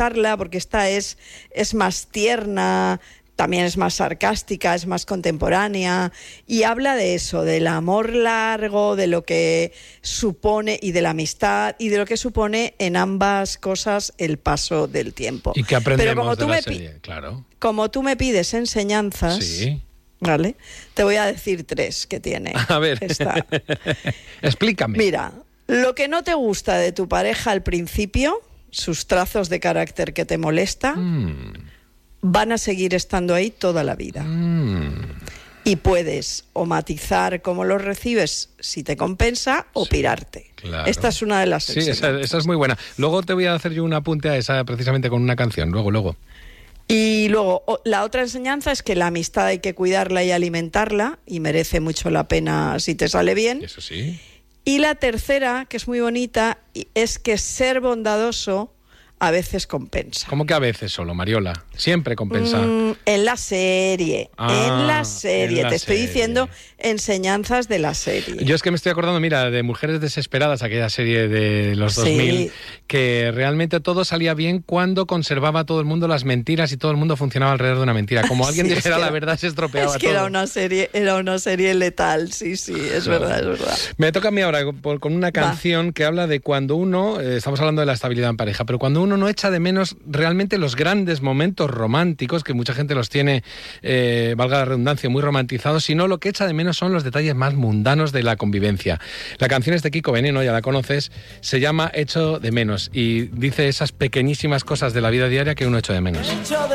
adaptarla porque esta es más tierna, también es más sarcástica, es más contemporánea y habla de eso, del amor largo, de lo que supone y de la amistad y de lo que supone en ambas cosas el paso del tiempo. ¿Y qué aprendemos Pero como de la serie? Claro. Como tú me pides enseñanzas, sí. ¿Vale? Te voy a decir 3 que tiene. A ver, esta. Explícame. Mira, lo que no te gusta de tu pareja al principio, sus trazos de carácter que te molesta, van a seguir estando ahí toda la vida. Y puedes o matizar cómo los recibes si te compensa o pirarte. Claro. Esta es una de las Sí, esa es muy buena. Luego te voy a hacer yo un apunte a esa precisamente con una canción, luego. Y luego, la otra enseñanza es que la amistad hay que cuidarla y alimentarla, y merece mucho la pena si te sale bien. Eso sí. Y la tercera, que es muy bonita, es que ser bondadoso a veces compensa. ¿Cómo que a veces solo, Mariola? Siempre compensa. En la serie, te estoy diciendo enseñanzas de la serie. Yo es que me estoy acordando, mira, de Mujeres Desesperadas, aquella serie de los 2000, que realmente todo salía bien cuando conservaba todo el mundo las mentiras y todo el mundo funcionaba alrededor de una mentira. Como alguien dijera la verdad, se estropeaba todo. Es que era una serie letal, sí, es verdad. Me toca a mí ahora con una canción que habla de cuando uno, estamos hablando de la estabilidad en pareja, pero cuando uno no echa de menos realmente los grandes momentos románticos, que mucha gente los tiene, valga la redundancia, muy romantizados, sino lo que echa de menos son los detalles más mundanos de la convivencia. La canción es de Kiko Veneno, ya la conoces, se llama Echo de menos y dice esas pequeñísimas cosas de la vida diaria que uno echa de menos.